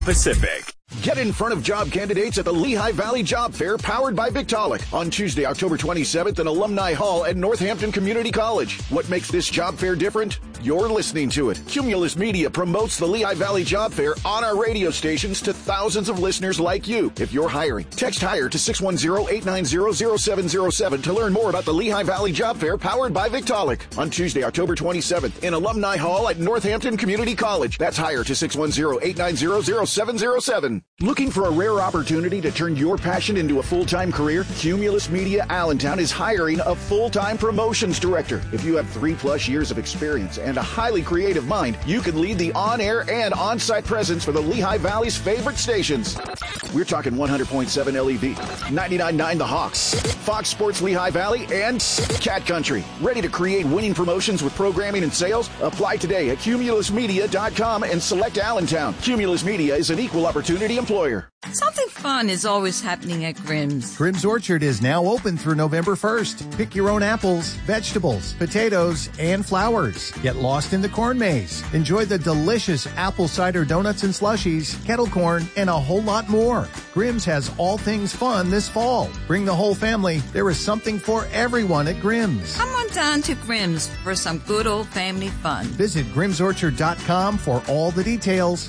Pacific. Get in front of job candidates at the Lehigh Valley Job Fair powered by Victaulic on Tuesday, October 27th in Alumni Hall at Northampton Community College. What makes this job fair different? You're listening to it. Cumulus Media promotes the Lehigh Valley Job Fair on our radio stations to thousands of listeners like you. If you're hiring, text HIRE to 610-890-0707 to learn more about the Lehigh Valley Job Fair powered by Victaulic on Tuesday, October 27th in Alumni Hall at Northampton Community College. That's HIRE to 610-890-0707. Looking for a rare opportunity to turn your passion into a full-time career? Cumulus Media Allentown is hiring a full-time promotions director. If you have 3+ years of experience and a highly creative mind, you can lead the on-air and on-site presence for the Lehigh Valley's favorite stations. We're talking 100.7 LEV, 99.9 The Hawks, Fox Sports Lehigh Valley, and Cat Country. Ready to create winning promotions with programming and sales? Apply today at cumulusmedia.com and select Allentown. Cumulus Media is an equal opportunity employer. Something fun is always happening at Grimm's. Grimm's Orchard is now open through November 1st. Pick your own apples, vegetables, potatoes, and flowers. Get lost in the corn maze. Enjoy the delicious apple cider donuts and slushies, kettle corn, and a whole lot more. Grimm's has all things fun this fall. Bring the whole family. There is something for everyone at Grimm's. Come on down to Grimm's for some good old family fun. Visit grimmsorchard.com for all the details.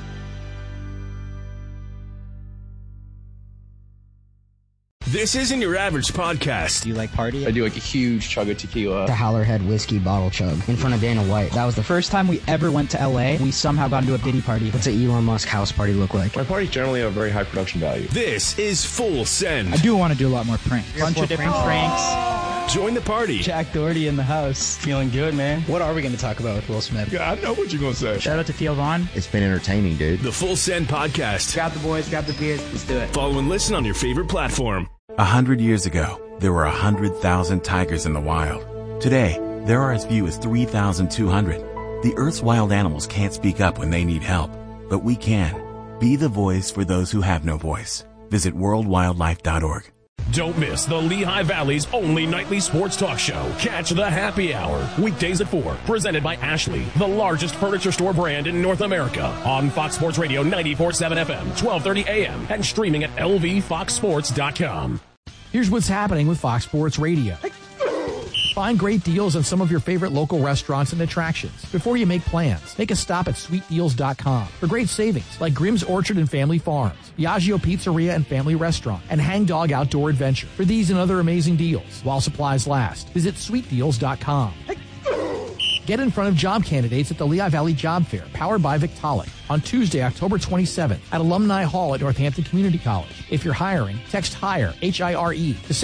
This isn't your average podcast. Do you like party? I do like a huge chug of tequila. The Howlerhead whiskey bottle chug in front of Dana White. That was the first time we ever went to LA. We somehow got into a Diddy party. What's an Elon Musk house party look like? My parties generally have very high production value. This is Full Send. I do want to do a lot more pranks. Bunch of different pranks. Join the party. Jack Doherty in the house. Feeling good, man. What are we going to talk about with Will Smith? Yeah, I know what you're going to say. Shout out to Theo Vaughn. It's been entertaining, dude. The Full Send podcast. Grab the boys, grab the beers. Let's do it. Follow and listen on your favorite platform. 100 years ago, there were 100,000 tigers in the wild. Today, there are as few as 3,200. The Earth's wild animals can't speak up when they need help, but we can. Be the voice for those who have no voice. Visit worldwildlife.org. Don't miss the Lehigh Valley's only nightly sports talk show. Catch the Happy Hour, weekdays at 4, presented by Ashley, the largest furniture store brand in North America, on Fox Sports Radio 94.7 FM, 12:30 a.m., and streaming at lvfoxsports.com. Here's what's happening with Fox Sports Radio. Find great deals on some of your favorite local restaurants and attractions. Before you make plans, make a stop at sweetdeals.com for great savings like Grimm's Orchard and Family Farms, Diageo Pizzeria and Family Restaurant, and Hang Dog Outdoor Adventure. For these and other amazing deals, while supplies last, visit sweetdeals.com. Get in front of job candidates at the Lehigh Valley Job Fair, powered by Victaulic, on Tuesday, October 27th at Alumni Hall at Northampton Community College. If you're hiring, text HIRE, H-I-R-E, to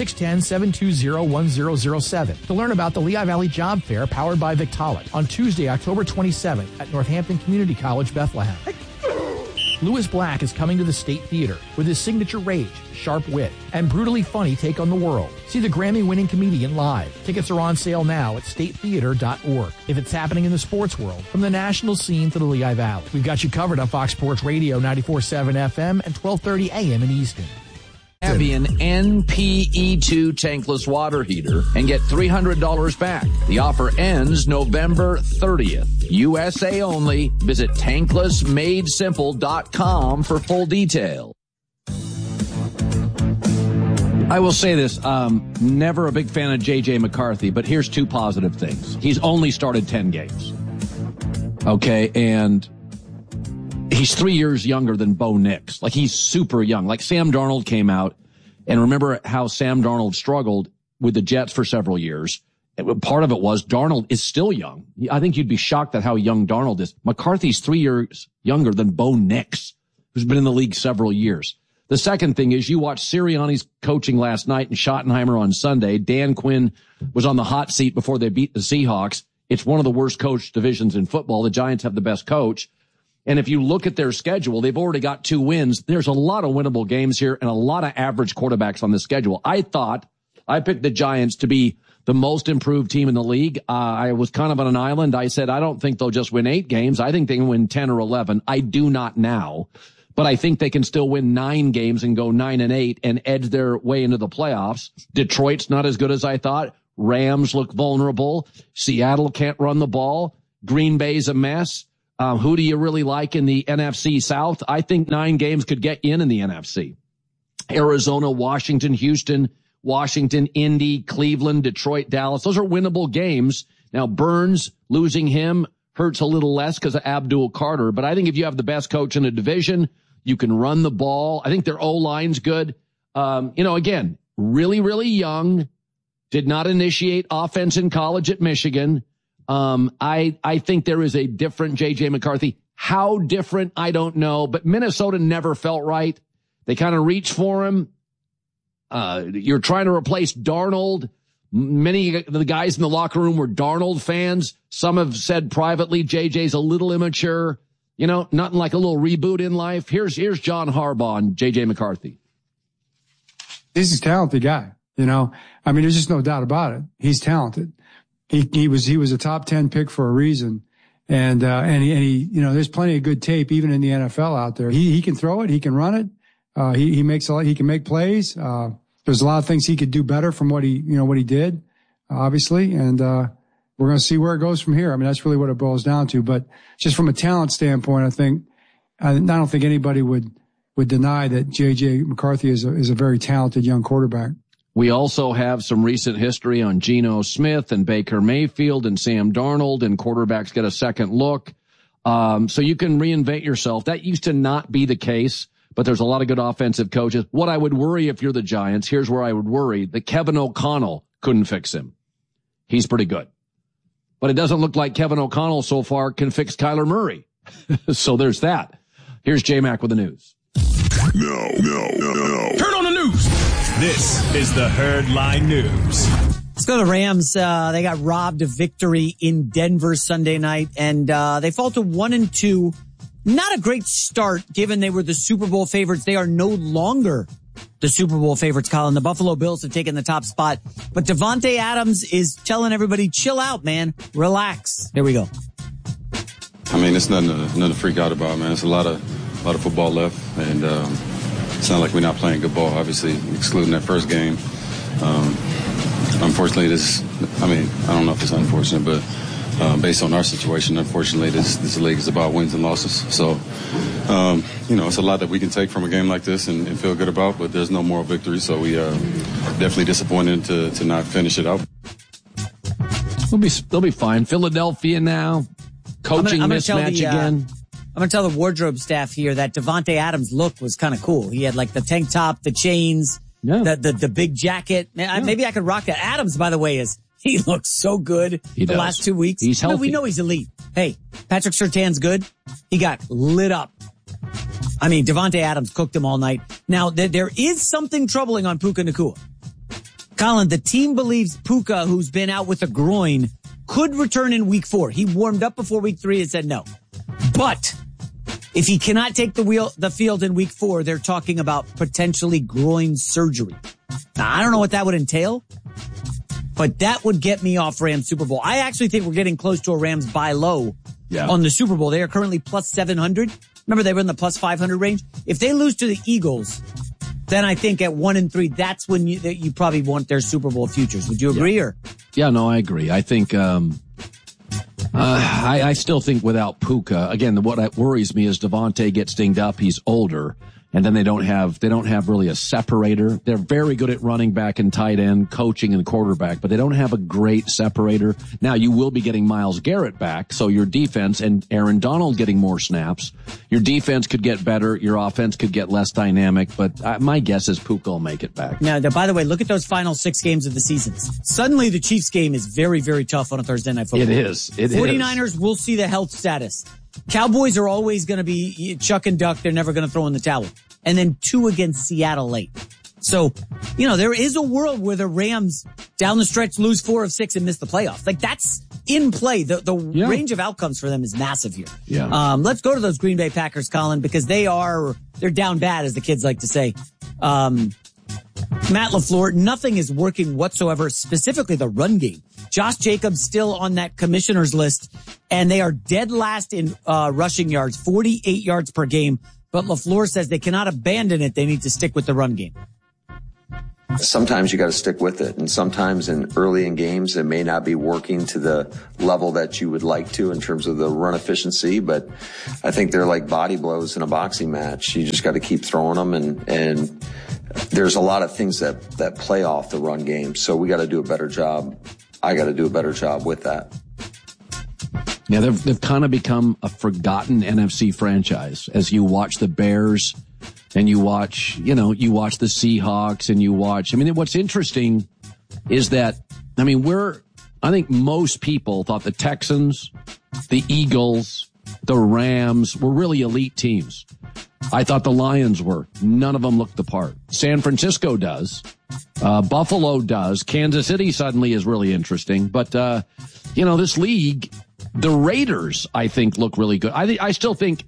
610-720-1007 to learn about the Lehigh Valley Job Fair, powered by Victaulic, on Tuesday, October 27th at Northampton Community College, Bethlehem. Lewis Black is coming to the State Theater with his signature rage, sharp wit, and brutally funny take on the world. See the Grammy-winning comedian live. Tickets are on sale now at statetheater.org. If it's happening in the sports world, from the national scene to the Lehigh Valley, we've got you covered on Fox Sports Radio 94.7 FM and 12:30 a.m. in Easton. An NPE2 tankless water heater and get $300 back. The offer ends November 30th. USA only. Visit tanklessmadesimple.com for full detail. I will say this, never a big fan of J.J. McCarthy, but here's two positive things. He's only started 10 games. Okay, and he's 3 years younger than Bo Nix. Like, he's super young. Like, Sam Darnold came out, and remember how Sam Darnold struggled with the Jets for several years. Part of it was Darnold is still young. I think you'd be shocked at how young Darnold is. McCarthy's 3 years younger than Bo Nix, who's been in the league several years. The second thing is you watched Sirianni's coaching last night and Schottenheimer on Sunday. Dan Quinn was on the hot seat before they beat the Seahawks. It's one of the worst coached divisions in football. The Giants have the best coach. And if you look at their schedule, they've already got 2 wins. There's a lot of winnable games here and a lot of average quarterbacks on the schedule. I picked the Giants to be the most improved team in the league. I was kind of on an island. I said, I don't think they'll just win 8 games. I think they can win 10 or 11. I do not now, but I think they can still win 9 games and go 9-8 and edge their way into the playoffs. Detroit's not as good as I thought. Rams look vulnerable. Seattle can't run the ball. Green Bay's a mess. Who do you really like in the NFC South? I think 9 games could get in the NFC. Arizona, Washington, Houston, Washington, Indy, Cleveland, Detroit, Dallas. Those are winnable games. Now, Burns, losing him hurts a little less because of Abdul Carter. But I think if you have the best coach in the division, you can run the ball. I think their O-line's good. Again, really, really young. Did not initiate offense in college at Michigan. I think there is a different J.J. McCarthy. How different, I don't know. But Minnesota never felt right. They kind of reached for him. You're trying to replace Darnold. Many of the guys in the locker room were Darnold fans. Some have said privately J.J.'s a little immature. Nothing like a little reboot in life. Here's John Harbaugh and J.J. McCarthy. He's a talented guy. There's just no doubt about it. He's talented. He was a top 10 pick for a reason. And he there's plenty of good tape even in the NFL out there. He can throw it. He can run it. He can make plays. There's a lot of things he could do better from what he did, obviously. And, we're going to see where it goes from here. That's really what it boils down to. But just from a talent standpoint, I don't think anybody would deny that J.J. McCarthy is a very talented young quarterback. We also have some recent history on Geno Smith and Baker Mayfield and Sam Darnold, and quarterbacks get a second look. So you can reinvent yourself. That used to not be the case, but there's a lot of good offensive coaches. What I would worry if you're the Giants, here's where I would worry, that Kevin O'Connell couldn't fix him. He's pretty good. But it doesn't look like Kevin O'Connell so far can fix Kyler Murray. So there's that. Here's J-Mac with the news. No. Turn on the news. This is the Herdline News. Let's go to the Rams. They got robbed of victory in Denver Sunday night, and they fall to 1-2. Not a great start, given they were the Super Bowl favorites. They are no longer the Super Bowl favorites, Colin. The Buffalo Bills have taken the top spot, but Davante Adams is telling everybody, chill out, man. Relax. Here we go. It's nothing to freak out about, man. It's a lot of football left, and it's not like we're not playing good ball, obviously, excluding that first game. Unfortunately, I don't know if it's unfortunate, but based on our situation, unfortunately, this league is about wins and losses. So, it's a lot that we can take from a game like this and feel good about, but there's no moral victory, so we definitely disappointed to not finish it out. They'll be fine. Philadelphia now, coaching mismatch again. I'm going to tell the wardrobe staff here that Davante Adams' look was kind of cool. He had like the tank top, the chains, the big jacket. Maybe I could rock that. Adams, by the way, he looks so good the last 2 weeks. He's healthy. We know he's elite. Hey, Patrick Surtain's good. He got lit up. Davante Adams cooked him all night. Now, there is something troubling on Puka Nacua. Colin, the team believes Puka, who's been out with a groin, could return in week 4. He warmed up before week 3 and said no. But if he cannot take the field in week 4, they're talking about potentially groin surgery. Now, I don't know what that would entail, but that would get me off Rams Super Bowl. I actually think we're getting close to a Rams buy low on the Super Bowl. They are currently plus 700. Remember, they were in the plus 500 range. If they lose to the Eagles, then I think at 1-3, that's when you probably want their Super Bowl futures. Would you agree? I agree. I think I still think without Puka, again, what worries me is Davante gets dinged up. He's older. And then they don't have really a separator. They're very good at running back and tight end, coaching and quarterback, but they don't have a great separator. Now you will be getting Myles Garrett back, so your defense and Aaron Donald getting more snaps. Your defense could get better. Your offense could get less dynamic, but my guess is Puka will make it back. Now, by the way, look at those final 6 games of the season. Suddenly the Chiefs game is very, very tough on a Thursday Night Football. It is. 49ers, we'll see the health status. Cowboys are always going to be chuck and duck. They're never going to throw in the towel. And then 2 against Seattle late. So, there is a world where the Rams down the stretch lose 4 of 6 and miss the playoffs. Like, that's in play. The range of outcomes for them is massive here. Yeah. Let's go to those Green Bay Packers, Colin, because they're down bad, as the kids like to say. Matt LaFleur, nothing is working whatsoever, specifically the run game. Josh Jacobs still on that commissioner's list, and they are dead last in rushing yards, 48 yards per game. But LaFleur says they cannot abandon it. They need to stick with the run game. sometimes you got to stick with it. And sometimes early in games, it may not be working to the level that you would like to in terms of the run efficiency. But I think they're like body blows in a boxing match. You just got to keep throwing them. And there's a lot of things that play off the run game. So we got to do a better job. I got to do a better job with that. Yeah, they've kind of become a forgotten NFC franchise as you watch the Bears and you watch the Seahawks and you watch. I mean, what's interesting is that, I think most people thought the Texans, the Eagles, the Rams were really elite teams. I thought the Lions were. None of them looked the part. San Francisco does. Buffalo does. Kansas City suddenly is really interesting. But, this league, the Raiders, I think, look really good. I still think,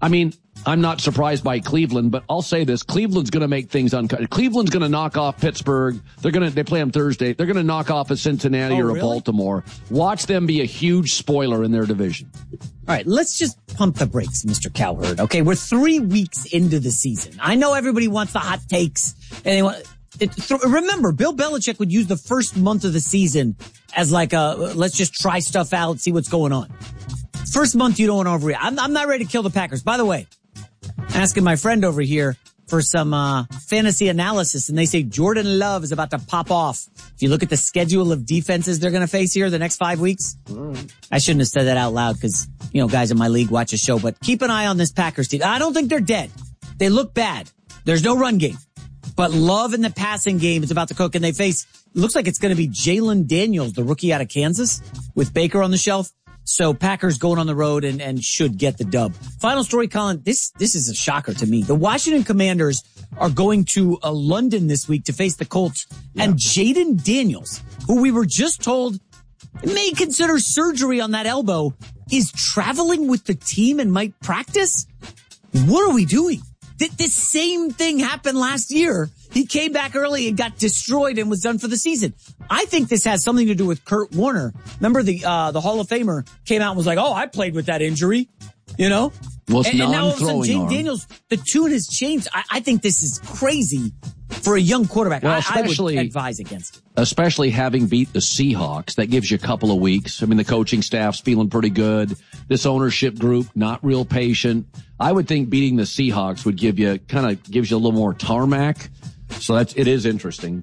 I'm not surprised by Cleveland, but I'll say this. Cleveland's going to make things uncut. Cleveland's going to knock off Pittsburgh. They play them Thursday. They're going to knock off a Cincinnati or a Baltimore. Watch them be a huge spoiler in their division. All right, let's just pump the brakes, Mr. Cowherd. Okay, we're 3 weeks into the season. I know everybody wants the hot takes. And remember, Bill Belichick would use the first month of the season as like let's just try stuff out, see what's going on. First month, you don't want to overreact. I'm not ready to kill the Packers. By the way, asking my friend over here for some fantasy analysis, and they say Jordan Love is about to pop off. If you look at the schedule of defenses they're going to face here the next 5 weeks, I shouldn't have said that out loud because, guys in my league watch a show, but keep an eye on this Packers team. I don't think they're dead. They look bad. There's no run game. But Love in the passing game is about to cook, and they face, looks like it's going to be Jalen Daniels, the rookie out of Kansas, with Baker on the shelf. So Packers going on the road and should get the dub. Final story, Colin. This is a shocker to me. The Washington Commanders are going to London this week to face the Colts. Yeah. And Jaden Daniels, who we were just told may consider surgery on that elbow, is traveling with the team and might practice. What are we doing? The same thing happened last year. He came back early and got destroyed and was done for the season. I think this has something to do with Kurt Warner. Remember the Hall of Famer came out and was like, "Oh, I played with that injury," Well, it's and now all of a sudden, Jaden Daniels, the tune has changed. I think this is crazy for a young quarterback. Well, I would advise against it. Especially having beat the Seahawks. That gives you a couple of weeks. The coaching staff's feeling pretty good. This ownership group, not real patient. I would think beating the Seahawks would gives you a little more tarmac. So it is interesting.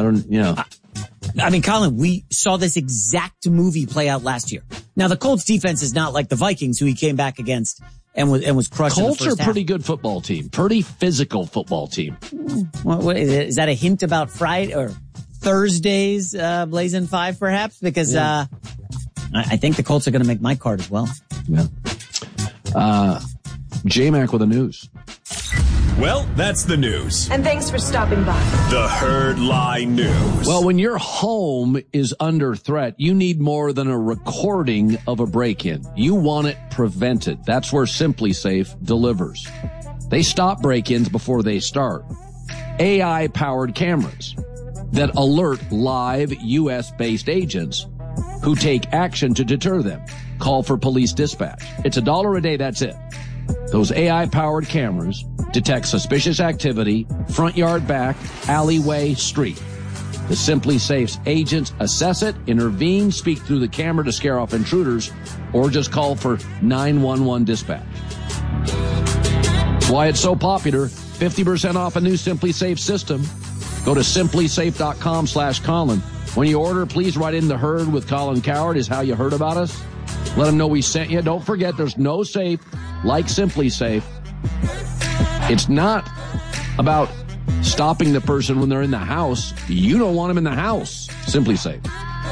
Colin, we saw this exact movie play out last year. Now, the Colts defense is not like the Vikings, who he came back against and was crushed. Colts in the first are a pretty good football team, pretty physical football team. What is that a hint about Friday or Thursday's Blazing 5, perhaps? Because I think the Colts are going to make my card as well. Yeah. J-Mac with the news. Well, that's the news. And thanks for stopping by. The Herd Lie News. Well, when your home is under threat, you need more than a recording of a break-in. You want it prevented. That's where SimpliSafe delivers. They stop break-ins before they start. AI-powered cameras that alert live U.S.-based agents who take action to deter them. Call for police dispatch. It's $1 a day, that's it. Those AI-powered cameras detect suspicious activity, front yard, back, alleyway, street. The SimpliSafe's agents assess it, intervene, speak through the camera to scare off intruders, or just call for 911 dispatch. That's why it's so popular. 50% off a new SimpliSafe system. Go to SimpliSafe.com/Colin. When you order, please write in the Herd with Colin Cowherd is how you heard about us. Let them know we sent you. Don't forget, there's no safe like SimpliSafe. It's not about stopping the person when they're in the house. You don't want them in the house. SimpliSafe.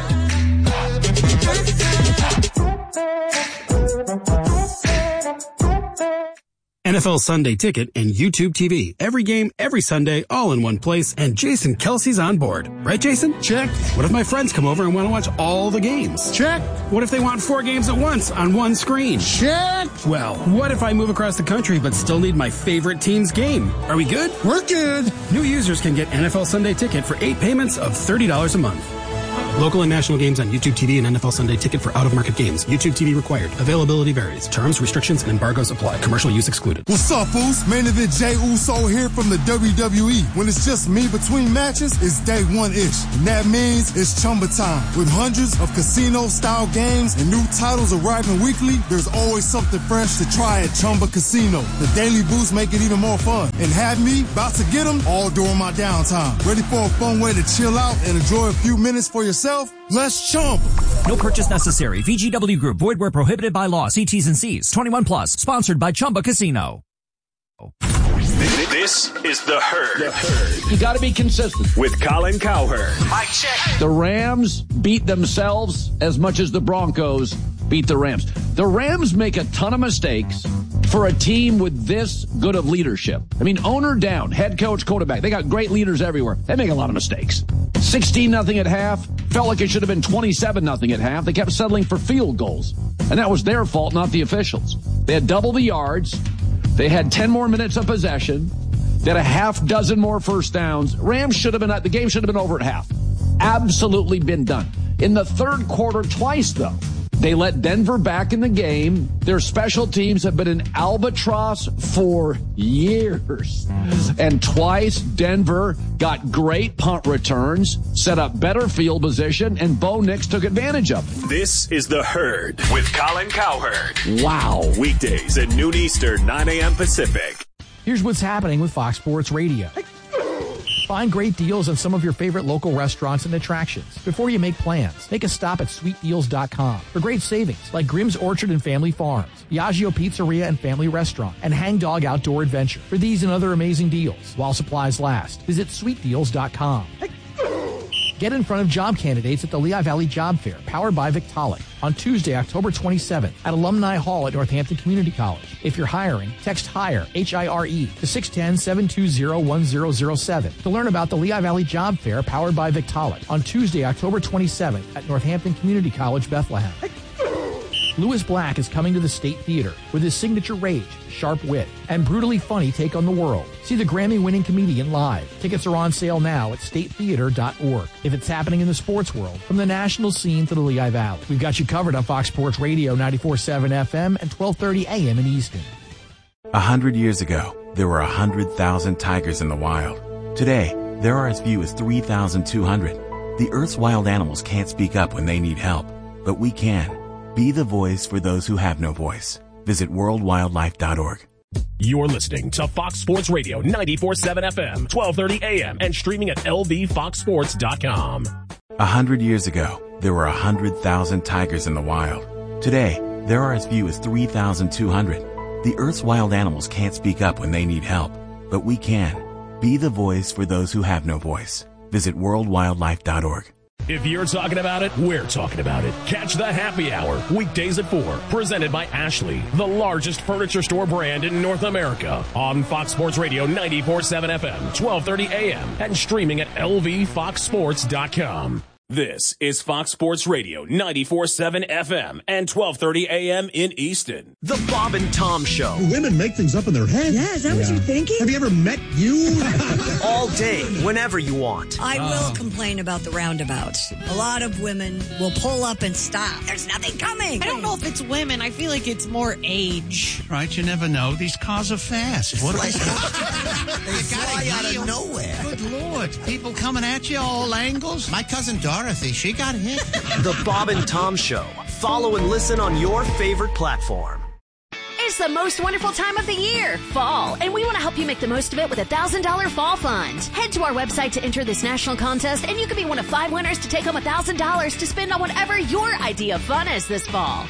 NFL Sunday Ticket and YouTube TV. Every game, every Sunday, all in one place, and Jason Kelsey's on board. Right, Jason? Check. What if my friends come over and want to watch all the games? Check. What if they want 4 games at once on one screen? Check. Well, what if I move across the country but still need my favorite team's game? Are we good? We're good. New users can get NFL Sunday Ticket for 8 payments of $30 a month. Local and national games on YouTube TV and NFL Sunday Ticket for out-of-market games. YouTube TV required. Availability varies. Terms, restrictions, and embargoes apply. Commercial use excluded. What's up, fools? Main event Jey Uso here from the WWE. When it's just me between matches, it's day one-ish. And that means it's Chumba time. With hundreds of casino-style games and new titles arriving weekly, there's always something fresh to try at Chumba Casino. The daily boosts make it even more fun. And have me about to get them all during my downtime. Ready for a fun way to chill out and enjoy a few minutes for yourself? Let's Chumba. No purchase necessary. VGW Group. Void where prohibited by law. See T's and C's. 21 plus. Sponsored by Chumba Casino. This is The Herd. You got to be consistent. With Colin Cowherd. Mike check. The Rams beat themselves as much as the Broncos beat the Rams. The Rams make a ton of mistakes for a team with this good of leadership. I mean, owner down, head coach, quarterback. They got great leaders everywhere. They make a lot of mistakes. 16-0 at half. Felt like it should have been 27-0 at half. They kept settling for field goals. And that was their fault, not the officials. They had double the yards. They had 10 more minutes of possession. They had a half dozen more first downs. Rams should have been, the game should have been over at half. Absolutely been done. In the third quarter, twice though, they let Denver back in the game. Their special teams have been an albatross for years. And twice Denver got great punt returns, set up better field position, and Bo Nix took advantage of it. This is The Herd with Colin Cowherd. Wow. Weekdays at noon Eastern, 9 a.m. Pacific. Here's what's happening with Fox Sports Radio. Find great deals on some of your favorite local restaurants and attractions. Before you make plans, make a stop at sweetdeals.com for great savings like Grimm's Orchard and Family Farms, Biagio Pizzeria and Family Restaurant, and Hang Dog Outdoor Adventure. For these and other amazing deals, while supplies last, visit sweetdeals.com. Get in front of job candidates at the Lehigh Valley Job Fair, powered by Victaulic, on Tuesday, October 27th at Alumni Hall at Northampton Community College. If you're hiring, text HIRE, H-I-R-E, to 610-720-1007 to learn about the Lehigh Valley Job Fair, powered by Victaulic, on Tuesday, October 27th at Northampton Community College, Bethlehem. Lewis Black is coming to the State Theater with his signature rage, sharp wit, and brutally funny take on the world. See the Grammy-winning comedian live. Tickets are on sale now at statetheater.org. If it's happening in the sports world, from the national scene to the Lehigh Valley, we've got you covered on Fox Sports Radio 94.7 FM and 1230 AM in Easton. 100 years ago, there were 100,000 tigers in the wild. Today, there are as few as 3,200. The Earth's wild animals can't speak up when they need help, but we can. Be the voice for those who have no voice. Visit worldwildlife.org. You're listening to Fox Sports Radio 94.7 FM, 1230 AM, and streaming at lvfoxsports.com. 100 years ago, there were 100,000 tigers in the wild. Today, there are as few as 3,200. The Earth's wild animals can't speak up when they need help, but we can. Be the voice for those who have no voice. Visit worldwildlife.org. If you're talking about it, we're talking about it. Catch the Happy Hour, weekdays at 4, presented by Ashley, the largest furniture store brand in North America, on Fox Sports Radio 94.7 FM, 1230 AM, and streaming at lvfoxsports.com. This is Fox Sports Radio 94.7 FM and 1230 AM in Easton. The Bob and Tom Show. Women make things up in their head. Yeah, is that what you're thinking? Have you ever met you? All day, whenever you want. I will complain about the roundabouts. A lot of women will pull up and stop. There's nothing coming. I don't know if it's women. I feel like it's more age. Right, you never know. These cars are fast. What they fly out of nowhere. Good Lord. People coming at you all angles. My cousin Dorothy, she got hit. The Bob and Tom Show. Follow and listen on your favorite platform. It's the most wonderful time of the year, fall, and we want to help you make the most of it with a $1,000 fall fund. Head to our website to enter this national contest, and you could be one of 5 winners to take home $1,000 to spend on whatever your idea of fun is this fall.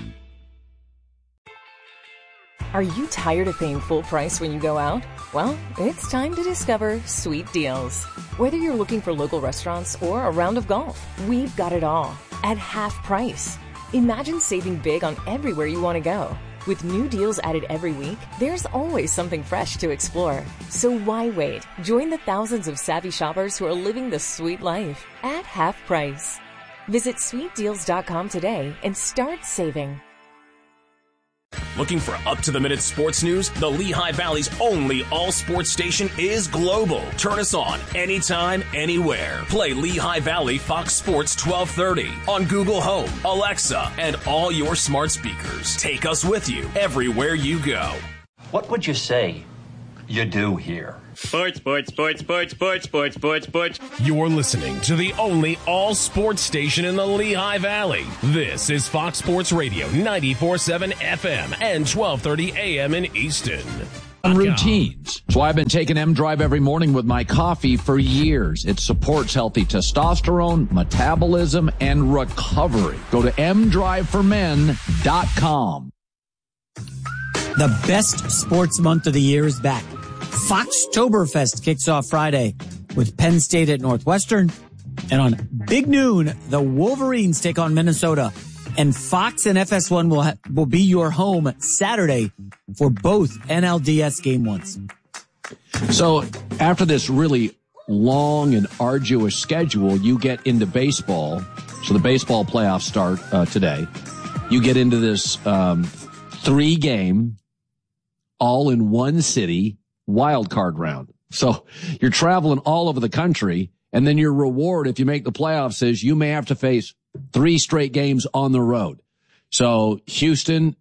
Are you tired of paying full price when you go out? Well, it's time to discover Sweet Deals. Whether you're looking for local restaurants or a round of golf, we've got it all at half price. Imagine saving big on everywhere you want to go. With new deals added every week, there's always something fresh to explore. So why wait? Join the thousands of savvy shoppers who are living the sweet life at half price. Visit sweetdeals.com today and start saving. Looking for up-to-the-minute sports news? The Lehigh Valley's only all-sports station is global. Turn us on anytime, anywhere. Play Lehigh Valley Fox Sports 1230 on Google Home, Alexa, and all your smart speakers. Take us with you everywhere you go. What would you say you do here? Sports. You're listening to the only all-sports station in the Lehigh Valley. This is Fox Sports Radio, 94.7 FM and 1230 AM in Easton. Routines. So I've been taking M-Drive every morning with my coffee for years. It supports healthy testosterone, metabolism, and recovery. Go to mdriveformen.com. The best sports month of the year is back. Foxtoberfest kicks off Friday with Penn State at Northwestern. And on Big Noon, the Wolverines take on Minnesota. And Fox and FS1 will be your home Saturday for both NLDS game ones. So after this really long and arduous schedule, you get into baseball. So the baseball playoffs start today. You get into this 3-game, all in one city, wild card round. So you're traveling all over the country, and then your reward, if you make the playoffs, is you may have to face 3 straight games on the road. So Houston,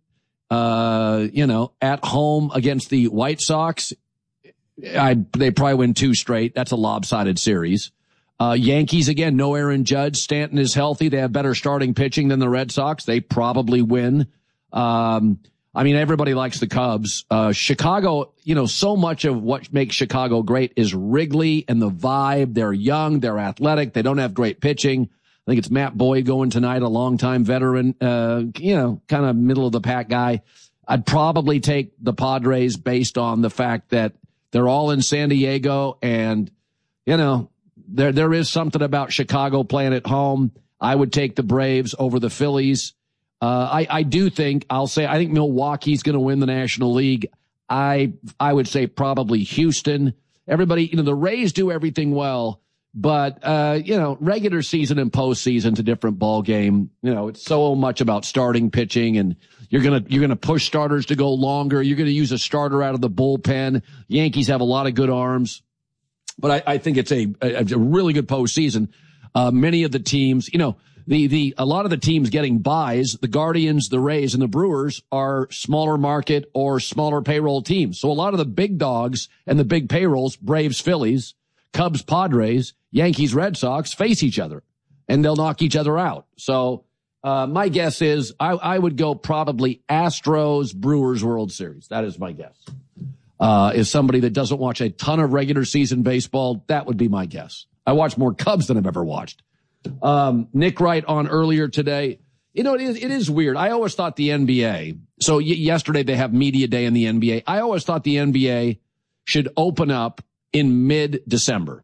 at home against the White Sox, they probably win 2 straight. That's a lopsided series. Yankees, again, no Aaron Judge. Stanton is healthy. They have better starting pitching than the Red Sox. They probably win. Everybody likes the Cubs. Chicago, so much of what makes Chicago great is Wrigley and the vibe. They're young. They're athletic. They don't have great pitching. I think it's Matt Boyd going tonight, a longtime veteran, kind of middle of the pack guy. I'd probably take the Padres based on the fact that they're all in San Diego, and, there is something about Chicago playing at home. I would take the Braves over the Phillies. I think Milwaukee's going to win the National League. I would say probably Houston. Everybody, the Rays do everything well, but, regular season and postseason's a different ball game. It's so much about starting pitching, and you're going to push starters to go longer. You're going to use a starter out of the bullpen. Yankees have a lot of good arms, but I think it's a really good postseason. Many of the teams, a lot of the teams getting buys, the Guardians, the Rays, and the Brewers are smaller market or smaller payroll teams. So a lot of the big dogs and the big payrolls, Braves, Phillies, Cubs, Padres, Yankees, Red Sox, face each other, and they'll knock each other out. So my guess is I would go probably Astros, Brewers, World Series. That is my guess. Is somebody that doesn't watch a ton of regular season baseball, that would be my guess. I watch more Cubs than I've ever watched. Nick Wright on earlier today. It is weird. I always thought the NBA, so yesterday they have media day in the NBA. I always thought the NBA should open up in mid-December.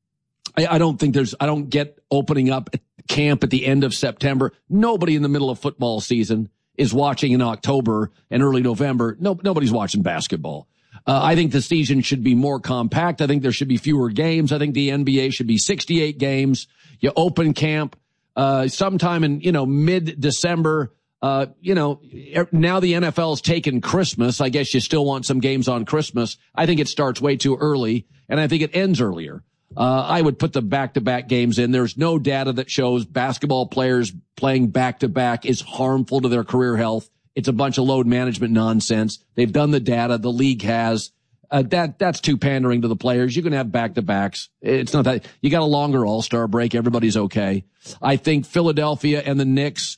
I don't get opening up at camp at the end of September. Nobody in the middle of football season is watching in October and early November. Nobody's watching basketball. I think the season should be more compact. I think there should be fewer games. I think the NBA should be 68 games. You open camp, sometime in, mid-December. Now the NFL's taken Christmas. I guess you still want some games on Christmas. I think it starts way too early, and I think it ends earlier. I would put the back-to-back games in. There's no data that shows basketball players playing back-to-back is harmful to their career health. It's a bunch of load management nonsense. They've done the data. The league has. That's too pandering to the players. You can have back-to-backs. It's not that. You got a longer all-star break. Everybody's okay. I think Philadelphia and the Knicks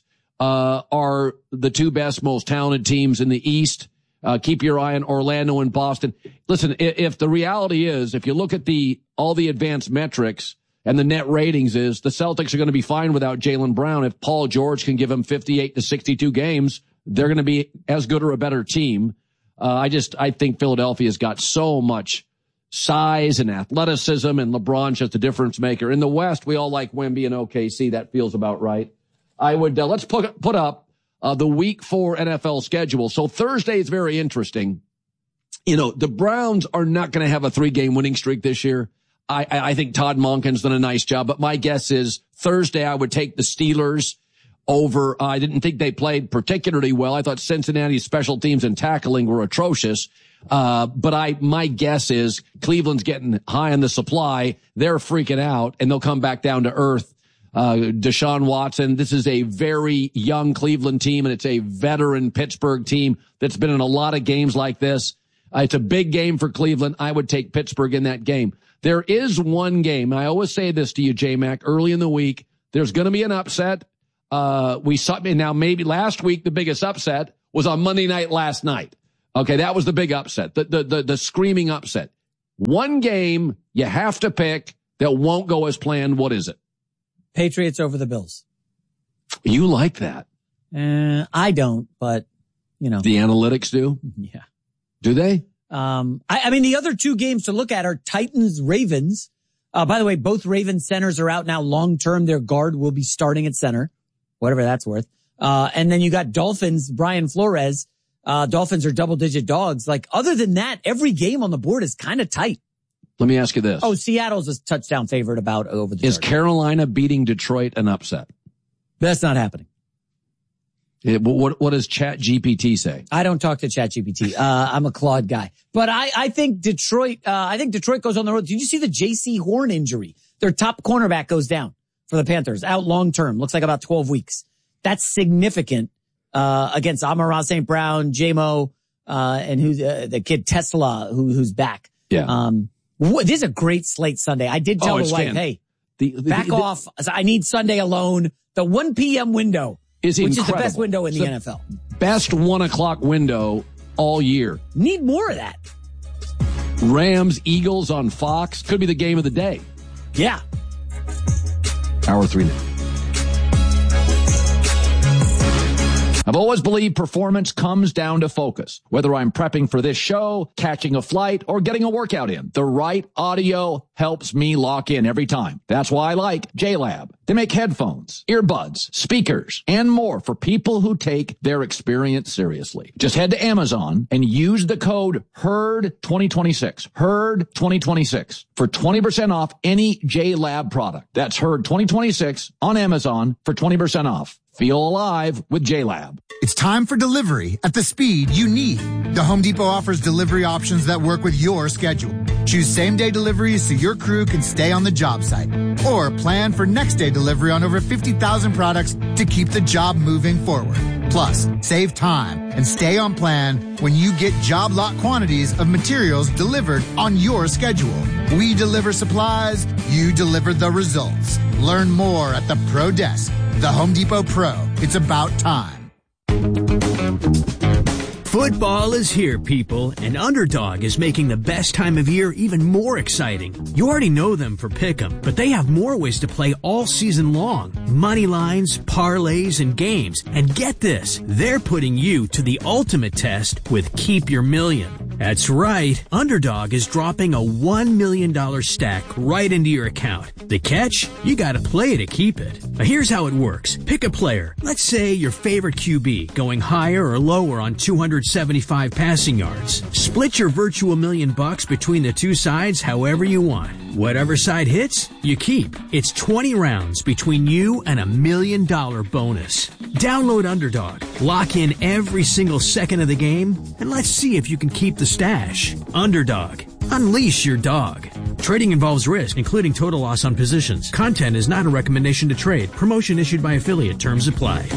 are the 2 best, most talented teams in the East. Keep your eye on Orlando and Boston. Listen, if the reality is, if you look at all the advanced metrics and the net ratings is, the Celtics are going to be fine without Jaylen Brown. If Paul George can give them 58 to 62 games, they're going to be as good or a better team. I think Philadelphia's got so much size and athleticism, and LeBron's just a difference maker. In the West, we all like Wemby and OKC. That feels about right. I would, let's put up the week 4 NFL schedule. So Thursday is very interesting. The Browns are not going to have a 3-game winning streak this year. I think Todd Monken's done a nice job, but my guess is Thursday I would take the Steelers over. I didn't think they played particularly well. I thought Cincinnati's special teams and tackling were atrocious. But my guess is Cleveland's getting high on the supply. They're freaking out, and they'll come back down to earth. Deshaun Watson, this is a very young Cleveland team, and it's a veteran Pittsburgh team that's been in a lot of games like this. It's a big game for Cleveland. I would take Pittsburgh in that game. There is one game, and I always say this to you, J-Mac, early in the week, there's going to be an upset. We saw, now maybe last week the biggest upset was on Monday night last night. Okay, that was the big upset, the screaming upset. One game you have to pick that won't go as planned. What is it? Patriots over the Bills. You like that? I don't, but, you know. The analytics do? Yeah. Do they? I mean, the other two games to look at are Titans-Ravens. By the way, both Ravens centers are out now long-term. Their guard will be starting at center, whatever that's worth. And then you got Dolphins, Brian Flores. Dolphins are double-digit dogs. Like, other than that, every game on the board is kind of tight. Let me ask you this. Oh, Seattle's a touchdown favorite about over the Is Carolina beating Detroit an upset? That's not happening. What does ChatGPT say? I don't talk to ChatGPT. I'm a Claude guy. But I think Detroit goes on the road. Did you see the J.C. Horn injury? Their top cornerback goes down for the Panthers, out long term. Looks like about 12 weeks. That's significant, against Amon-Ra St. Brown, J-Mo, and who's, the kid Tesla, who's back. Yeah. This is a great slate Sunday. I did tell the wife, hey, back off. I need Sunday alone. The 1 p.m. window. Which is the best window in the NFL. Best 1 o'clock window all year. Need more of that. Rams, Eagles on Fox. Could be the game of the day. Yeah. Hour 3 now. I've always believed performance comes down to focus. Whether I'm prepping for this show, catching a flight, or getting a workout in, the right audio helps me lock in every time. That's why I like JLab. They make headphones, earbuds, speakers, and more for people who take their experience seriously. Just head to Amazon and use the code HERD2026, HERD2026, for 20% off any JLab product. That's HERD2026 on Amazon for 20% off. Feel alive with JLab. It's time for delivery at the speed you need. The Home Depot offers delivery options that work with your schedule. Choose same-day deliveries so your crew can stay on the job site. Or plan for next-day delivery on over 50,000 products to keep the job moving forward. Plus, save time and stay on plan when you get job lot quantities of materials delivered on your schedule. We deliver supplies, you deliver the results. Learn more at the Pro Desk. The Home Depot Pro. It's about time. Football is here, people, and Underdog is making the best time of year even more exciting. You already know them for Pick'em, but they have more ways to play all season long. Money lines, parlays, and games. And get this, they're putting you to the ultimate test with Keep Your Million. That's right, Underdog is dropping a $1 million stack right into your account. The catch? You gotta play to keep it. Now here's how it works. Pick a player. Let's say your favorite QB, going higher or lower on 275 passing yards. Split your virtual $1 million between the two sides however you want. Whatever side hits, you keep. It's 20 rounds between you and $1 million bonus. Download Underdog. Lock in every single second of the game, and let's see if you can keep the stash. Underdog. Unleash your dog. Trading involves risk, including total loss on positions. Content is not a recommendation to trade. Promotion issued by affiliate. Terms apply.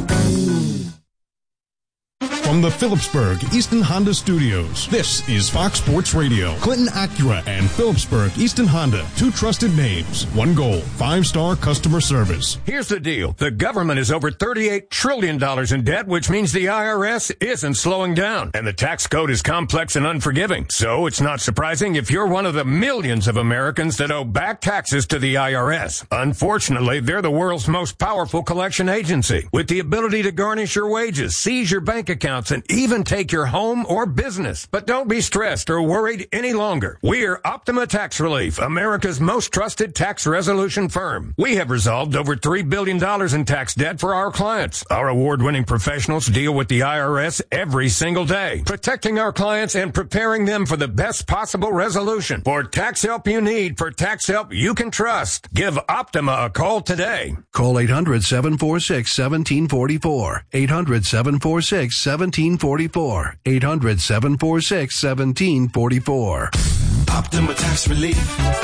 From the Phillipsburg Easton Honda Studios, this is Fox Sports Radio. Clinton Acura and Phillipsburg Easton Honda, two trusted names, one goal, 5-star customer service. Here's the deal. The government is over $38 trillion in debt, which means the IRS isn't slowing down. And the tax code is complex and unforgiving. So it's not surprising if you're one of the millions of Americans that owe back taxes to the IRS. Unfortunately, they're the world's most powerful collection agency, with the ability to garnish your wages, seize your bank account, accounts, and even take your home or business. But don't be stressed or worried any longer. We're Optima Tax Relief, America's most trusted tax resolution firm. We have resolved over $3 billion in tax debt for our clients. Our award-winning professionals deal with the IRS every single day, protecting our clients and preparing them for the best possible resolution. For tax help you need, for tax help you can trust, give Optima a call today. Call 800-746-1744. 800-746-1744. 800-746-1744. Optima Tax Relief.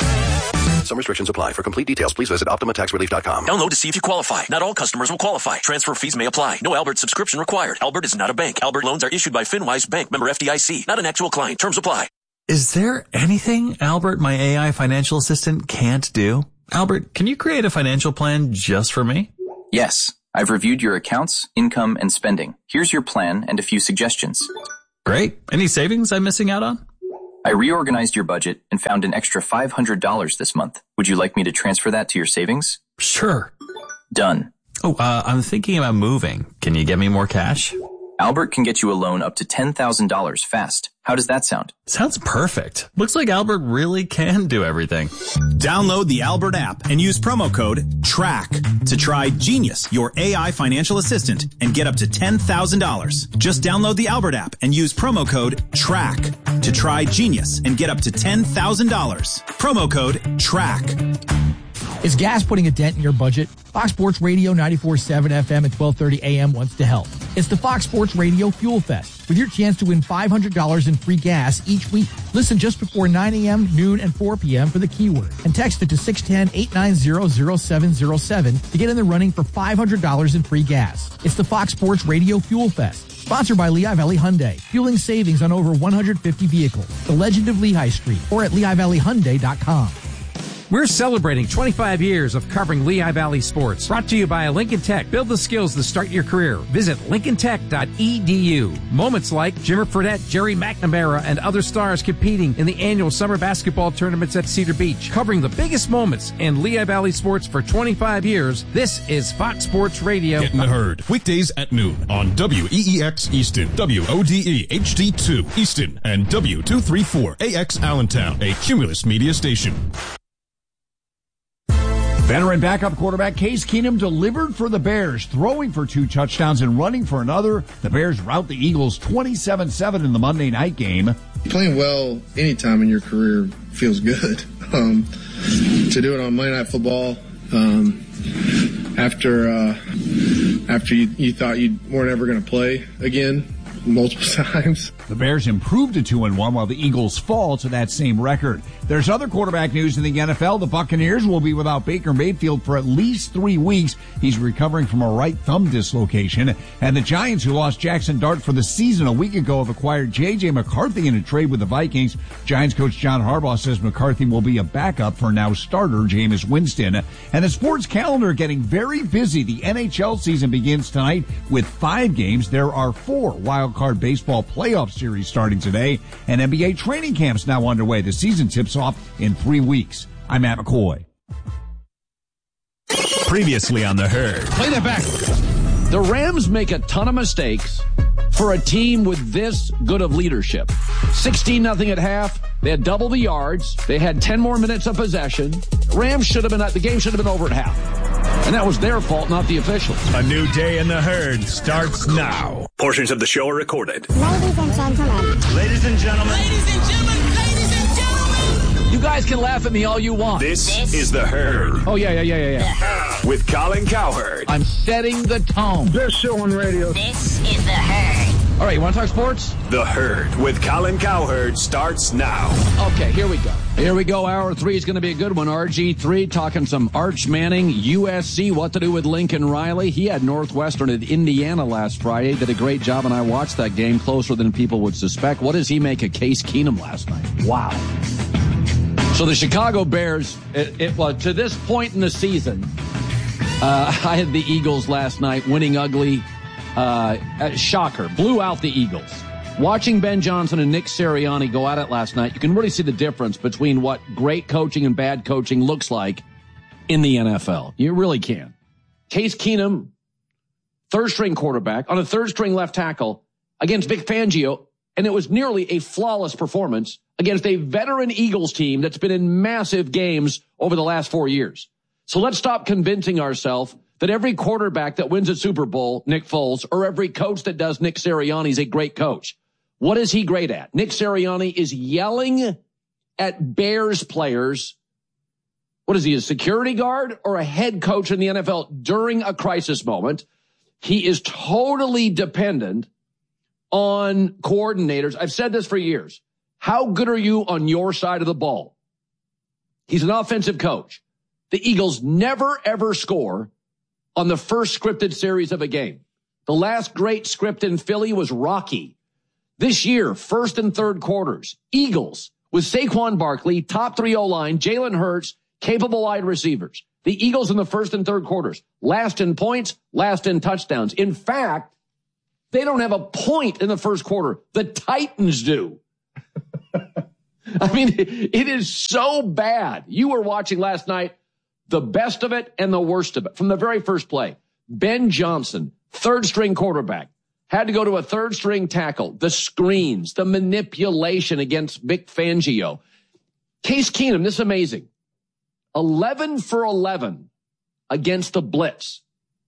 Some restrictions apply. For complete details, please visit OptimaTaxRelief.com. Download to see if you qualify. Not all customers will qualify. Transfer fees may apply. No Albert subscription required. Albert is not a bank. Albert loans are issued by FinWise Bank, member FDIC. Not an actual client. Terms apply. Is there anything Albert, my AI financial assistant, can't do? Albert, can you create a financial plan just for me? Yes. I've reviewed your accounts, income, and spending. Here's your plan and a few suggestions. Great. Any savings I'm missing out on? I reorganized your budget and found an extra $500 this month. Would you like me to transfer that to your savings? Sure. Done. Oh, I'm thinking about moving. Can you get me more cash? Albert can get you a loan up to $10,000 fast. How does that sound? Sounds perfect. Looks like Albert really can do everything. Download the Albert app and use promo code TRACK to try Genius, your AI financial assistant, and get up to $10,000. Just download the Albert app and use promo code TRACK to try Genius and get up to $10,000. Promo code TRACK. Is gas putting a dent in your budget? Fox Sports Radio 94.7 FM at 12:30 a.m. wants to help. It's the Fox Sports Radio Fuel Fest with your chance to win $500 in free gas each week. Listen just before 9 a.m., noon, and 4 p.m. for the keyword and text it to 610-890-0707 to get in the running for $500 in free gas. It's the Fox Sports Radio Fuel Fest. Sponsored by Lehigh Valley Hyundai, fueling savings on over 150 vehicles. The Legend of Lehigh Street or at LehighValleyHyundai.com. We're celebrating 25 years of covering Lehigh Valley sports. Brought to you by Lincoln Tech. Build the skills to start your career. Visit lincolntech.edu. Moments like Jimmer Fredette, Jerry McNamara, and other stars competing in the annual summer basketball tournaments at Cedar Beach. Covering the biggest moments in Lehigh Valley sports for 25 years, this is Fox Sports Radio. Get in the herd. Weekdays at noon on WEEX Easton, WODE HD2 Easton, and W234AX Allentown, a Cumulus media station. Veteran backup quarterback Case Keenum delivered for the Bears, throwing for 2 touchdowns and running for another. The Bears rout the Eagles 27-7 in the Monday night game. Playing well anytime in your career feels good. To do it on Monday Night Football after you thought you weren't ever going to play again multiple times. The Bears improved to 2-1 while the Eagles fall to that same record. There's other quarterback news in the NFL. The Buccaneers will be without Baker Mayfield for at least 3 weeks. He's recovering from a right thumb dislocation. And the Giants, who lost Jackson Dart for the season a week ago, have acquired J.J. McCarthy in a trade with the Vikings. Giants coach John Harbaugh says McCarthy will be a backup for now starter Jameis Winston. And the sports calendar getting very busy. The NHL season begins tonight with 5 games. There are 4 wild-card baseball playoff series starting today, and NBA training camps now underway. The season tips off in 3 weeks. I'm Matt McCoy. Previously on The Herd. Play that back. The Rams make a ton of mistakes for a team with this good of leadership. 16-0 at half. They had double the yards. They had 10 more minutes of possession. The game should have been over at half. And that was their fault, not the officials. A new day in The Herd starts now. Portions of the show are recorded. Ladies and gentlemen. Ladies and gentlemen. Ladies and gentlemen. Ladies and gentlemen. You guys can laugh at me all you want. This is The Herd. Oh, yeah. With Colin Cowherd. I'm setting the tone. Best show on radio. This is The Herd. All right, you want to talk sports? The Herd with Colin Cowherd starts now. Okay, here we go. Hour 3 is going to be a good one. RG3 talking some Arch Manning, USC, what to do with Lincoln Riley. He had Northwestern at Indiana last Friday. Did a great job, and I watched that game closer than people would suspect. What does he make of Case Keenum last night? Wow. So the Chicago Bears, to this point in the season, I had the Eagles last night winning ugly. Shocker. Blew out the Eagles. Watching Ben Johnson and Nick Sirianni go at it last night, you can really see the difference between what great coaching and bad coaching looks like in the NFL. You really can. Case Keenum, third-string quarterback, on a third-string left tackle, against Vic Fangio, and it was nearly a flawless performance against a veteran Eagles team that's been in massive games over the last 4 years. So let's stop convincing ourselves that every quarterback that wins a Super Bowl, Nick Foles, or every coach that does Nick Sirianni is a great coach. What is he great at? Nick Sirianni is yelling at Bears players. What is he, a security guard or a head coach in the NFL during a crisis moment? He is totally dependent on coordinators. I've said this for years. How good are you on your side of the ball? He's an offensive coach. The Eagles never, ever score on the first scripted series of a game. The last great script in Philly was Rocky. This year, first and third quarters, Eagles with Saquon Barkley, top 3 O-line, Jalen Hurts, capable wide receivers. The Eagles in the first and third quarters, last in points, last in touchdowns. In fact, they don't have a point in the first quarter. The Titans do. I mean, it is so bad. You were watching last night the best of it and the worst of it. From the very first play, Ben Johnson, third string quarterback, had to go to a third string tackle. The screens, the manipulation against Vic Fangio. Case Keenum, this is amazing. 11 for 11 against the blitz.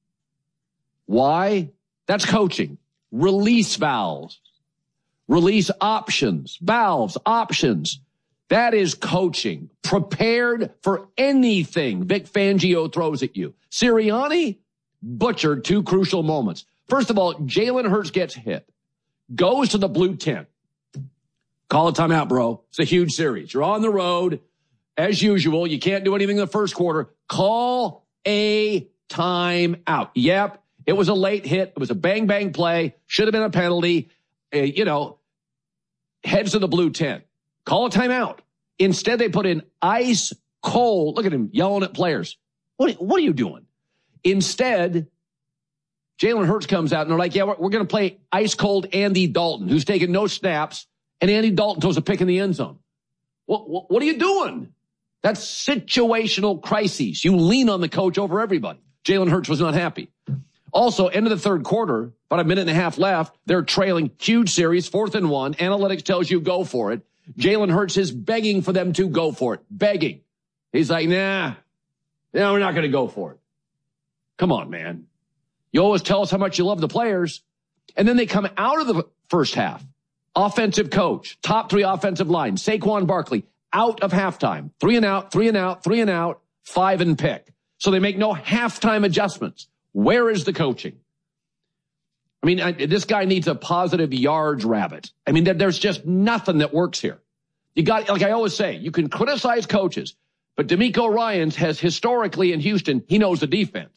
Why? That's coaching. Release valves. Release options. Valves, options. That is coaching. Prepared for anything Vic Fangio throws at you. Sirianni butchered 2 crucial moments. First of all, Jalen Hurts gets hit. Goes to the blue tent. Call a timeout, bro. It's a huge series. You're on the road. As usual, you can't do anything in the first quarter. Call a timeout. Yep, it was a late hit. It was a bang-bang play. Should have been a penalty. Heads to the blue tent. Call a timeout. Instead, they put in ice cold. Look at him yelling at players. What are you doing? Instead, Jalen Hurts comes out and they're like, yeah, we're going to play ice cold Andy Dalton, who's taking no snaps, and Andy Dalton throws a pick in the end zone. What are you doing? That's situational crises. You lean on the coach over everybody. Jalen Hurts was not happy. Also, end of the third quarter, about a minute and a half left. They're trailing, huge series, 4th and 1. Analytics tells you go for it. Jalen Hurts is begging for them to go for it. Begging. He's like, nah, we're not going to go for it. Come on, man. You always tell us how much you love the players. And then they come out of the first half. Offensive coach, top 3 offensive line, Saquon Barkley, out of halftime. 3 and out, 3 and out, 3 and out, 5 and pick. So they make no halftime adjustments. Where is the coaching? I mean, this guy needs a positive yards rabbit. I mean, there's just nothing that works here. You got, like I always say, you can criticize coaches, but DeMeco Ryans has historically in Houston, he knows the defense.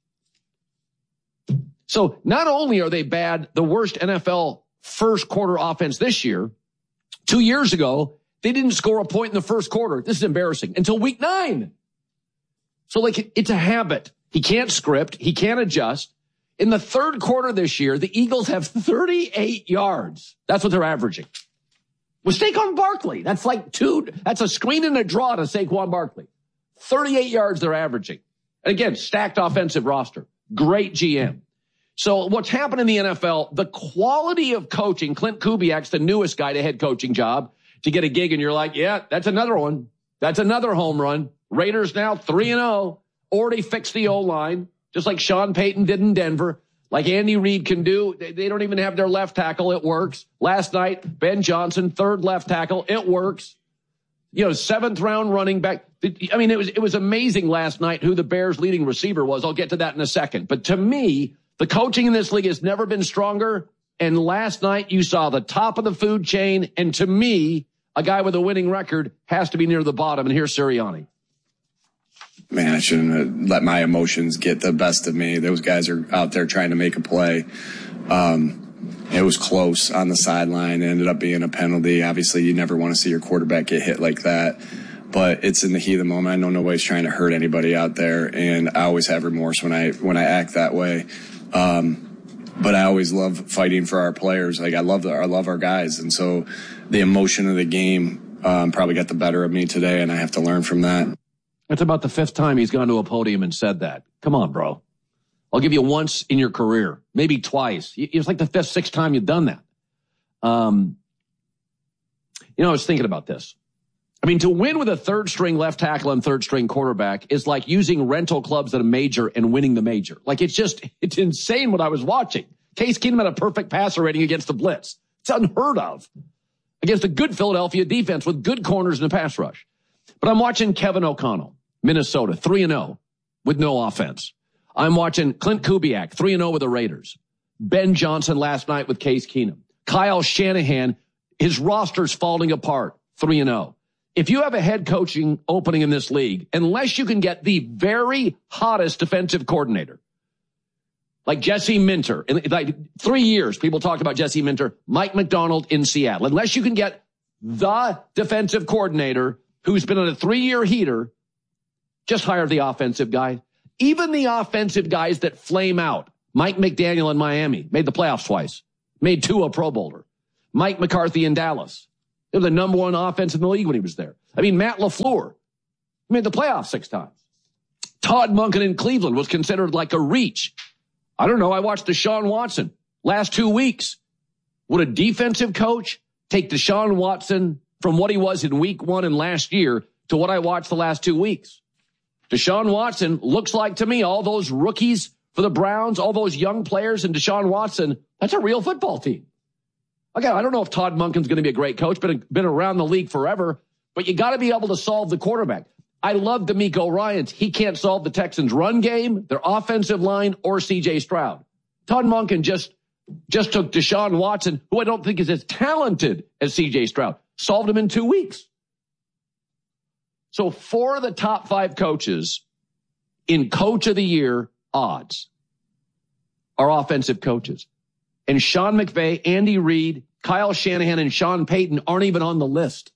So not only are they bad, the worst NFL first quarter offense this year, 2 years ago, they didn't score a point in the first quarter. This is embarrassing until week 9. So like it's a habit. He can't script. He can't adjust. In the third quarter this year, the Eagles have 38 yards. That's what they're averaging. With Saquon Barkley, that's like that's a screen and a draw to Saquon Barkley. 38 yards they're averaging. And again, stacked offensive roster. Great GM. So what's happened in the NFL, the quality of coaching, Clint Kubiak's the newest guy to head coaching job to get a gig. And you're like, yeah, that's another one. That's another home run. Raiders now 3-0, already fixed the O-line, just like Sean Payton did in Denver, like Andy Reid can do. They don't even have their left tackle. It works. Last night, Ben Johnson, third left tackle. It works. 7th round running back. I mean, it was amazing last night who the Bears leading receiver was. I'll get to that in a second. But to me, the coaching in this league has never been stronger. And last night you saw the top of the food chain. And to me, a guy with a winning record has to be near the bottom. And here's Sirianni. Man, I shouldn't have let my emotions get the best of me. Those guys are out there trying to make a play. It was close on the sideline. It ended up being a penalty. Obviously, you never want to see your quarterback get hit like that. But it's in the heat of the moment. I know nobody's trying to hurt anybody out there, and I always have remorse when I act that way. But I always love fighting for our players. Like I love our guys, and so the emotion of the game probably got the better of me today, and I have to learn from that. It's about the 5th time he's gone to a podium and said that. Come on, bro. I'll give you once in your career, maybe twice. It's like the 5th, 6th time you've done that. I was thinking about this. I mean, to win with a third-string left tackle and third-string quarterback is like using rental clubs at a major and winning the major. Like, it's insane what I was watching. Case Keenum had a perfect passer rating against the blitz. It's unheard of against a good Philadelphia defense with good corners and a pass rush. But I'm watching Kevin O'Connell, Minnesota, 3-0 with no offense. I'm watching Clint Kubiak, 3-0 with the Raiders. Ben Johnson last night with Case Keenum. Kyle Shanahan, his roster's falling apart, 3-0. If you have a head coaching opening in this league, unless you can get the very hottest defensive coordinator, like Jesse Minter, in like 3 years, people talked about Jesse Minter, Mike McDonald in Seattle. Unless you can get the defensive coordinator who's been on a 3-year heater, just hire the offensive guy. Even the offensive guys that flame out. Mike McDaniel in Miami made the playoffs twice, made Tua a Pro Bowler. Mike McCarthy in Dallas. They were the number one offense in the league when he was there. I mean, Matt LaFleur made the playoffs 6 times. Todd Monken in Cleveland was considered like a reach. I don't know. I watched Deshaun Watson last 2 weeks. Would a defensive coach take Deshaun Watson from what he was in week 1 and last year to what I watched the last 2 weeks? Deshaun Watson looks like to me all those rookies for the Browns, all those young players, and Deshaun Watson, that's a real football team. Again, I don't know if Todd Monken's going to be a great coach, been around the league forever, but you got to be able to solve the quarterback. I love D'Amico Ryans. He can't solve the Texans' run game, their offensive line, or C.J. Stroud. Todd Monken just took Deshaun Watson, who I don't think is as talented as C.J. Stroud, solved him in 2 weeks. So 4 of the top 5 coaches in Coach of the Year odds are offensive coaches. And Sean McVay, Andy Reid, Kyle Shanahan, and Sean Payton aren't even on the list.